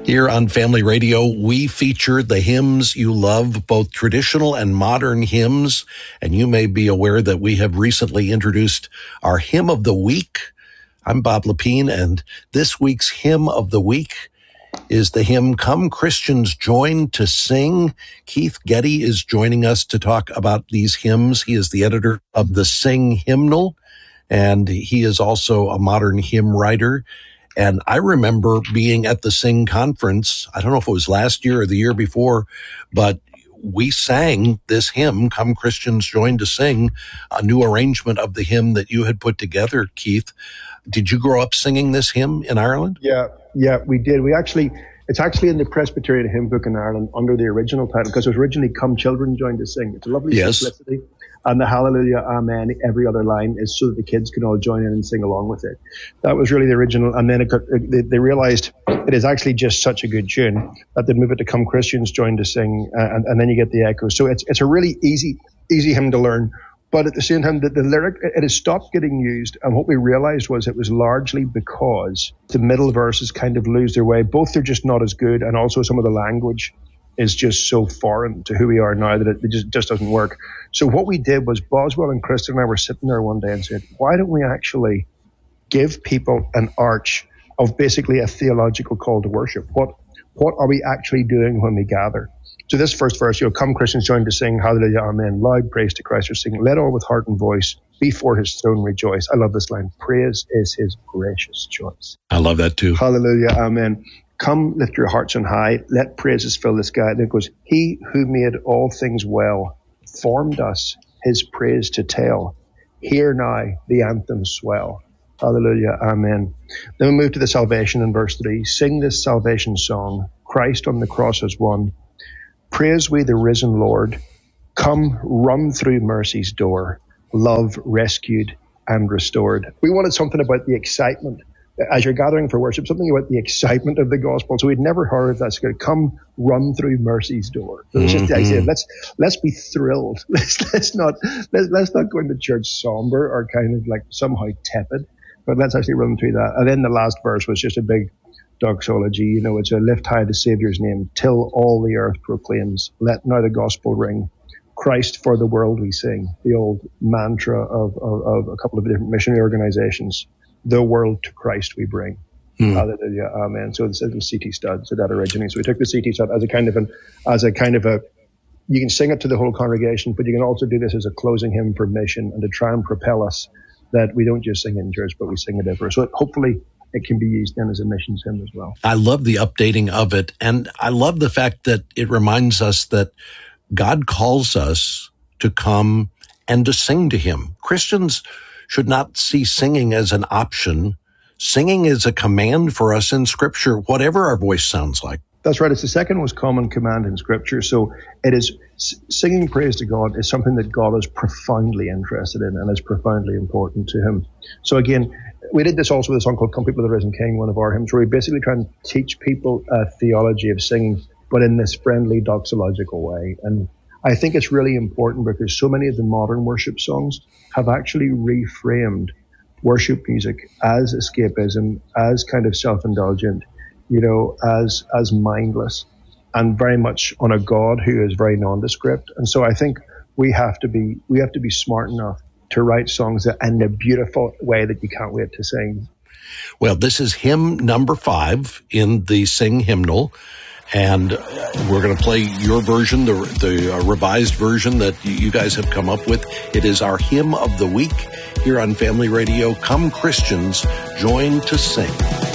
Here on Family Radio, we feature the hymns you love, both traditional and modern hymns. And you may be aware that we have recently introduced our Hymn of the Week. I'm Bob Lepine, and this week's Hymn of the Week is the hymn, Come Christians Join to Sing. Keith Getty is joining us to talk about these hymns. He is the editor of the Sing Hymnal, and he is also a modern hymn writer. And I remember being at the Sing conference, I don't know if it was last year or the year before, but we sang this hymn, Come Christians Join to Sing, a new arrangement of the hymn that you had put together, Keith. Did you grow up singing this hymn in Ireland? Yeah, we did. It's actually in the Presbyterian Hymn Book in Ireland under the original title, because it was originally Come Children Join to Sing. It's a lovely simplicity. And the Hallelujah, Amen, every other line is so that the kids can all join in and sing along with it. That was really the original. And then they realized it is actually just such a good tune that they move it to Come Christians Join to Sing, and then you get the echo. So it's a really easy hymn to learn. But at the same time, the lyric, it has stopped getting used. And what we realized was it was largely because the middle verses kind of lose their way. Both they're just not as good, and also some of the language is just so foreign to who we are now that it just doesn't work. So what we did was Boswell and Kristen and I were sitting there one day and said, why don't we actually give people an arch of basically a theological call to worship? What are we actually doing when we gather? So this first verse, come Christians join to sing, hallelujah, amen, loud praise to Christ or sing, let all with heart and voice before his throne rejoice. I love this line, praise is his gracious choice. I love that too. Hallelujah, amen. Come, lift your hearts on high, let praises fill the sky. And it goes, he who made all things well, formed us his praise to tell. Hear now the anthem swell. Hallelujah, amen. Then we move to the salvation in verse 3. Sing this salvation song, Christ on the cross has won. Praise we the risen Lord. Come, run through mercy's door. Love rescued and restored. We wanted something about the excitement. As you're gathering for worship, something about the excitement of the gospel. So we'd never heard of that. So come run through mercy's door. So it's just the idea. Let's be thrilled. Let's not go into church somber or kind of like somehow tepid, but let's actually run through that. And then the last verse was just a big doxology. It's a lift high the Savior's name till all the earth proclaims. Let now the gospel ring. Christ for the world we sing. The old mantra of a couple of different missionary organizations. The world to Christ we bring. Hallelujah, amen. So this is the C.T. Studd, so that originally. So we took the C.T. Studd as a kind of a, you can sing it to the whole congregation, but you can also do this as a closing hymn for mission and to try and propel us that we don't just sing in church, but we sing it everywhere. So hopefully it can be used then as a missions hymn as well. I love the updating of it, and I love the fact that it reminds us that God calls us to come and to sing to him. Christians should not see singing as an option. Singing is a command for us in Scripture, whatever our voice sounds like. That's right. It's the second most common command in Scripture. So it is singing praise to God is something that God is profoundly interested in and is profoundly important to him. So again, we did this also with a song called Come People of the Risen King, one of our hymns, where we basically try and teach people a theology of singing, but in this friendly doxological way. And I think it's really important because so many of the modern worship songs have actually reframed worship music as escapism, as kind of self-indulgent, as mindless, and very much on a God who is very nondescript. And so I think we have to be smart enough to write songs that in a beautiful way that you can't wait to sing. Well, this is hymn number 5 in the Sing Hymnal. And we're going to play your version, the revised version that you guys have come up with. It is our Hymn of the Week here on Family Radio. Come Christians, join to sing.